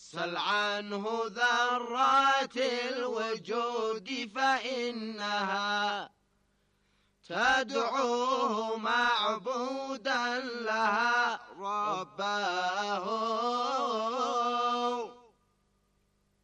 سل عنه ذرات الوجود فإنها تدعوه معبودا لها